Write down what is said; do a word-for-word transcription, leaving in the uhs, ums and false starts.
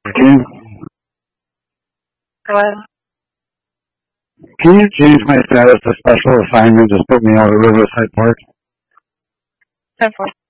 Can you, Go ahead. can you change my status to special assignment? Just put me out of Riverside Park. ten four.